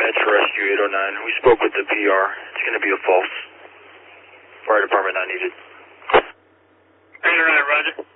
Metro Rescue 809. We spoke with the PR. It's going to be a false. Fire department not needed. 809, roger.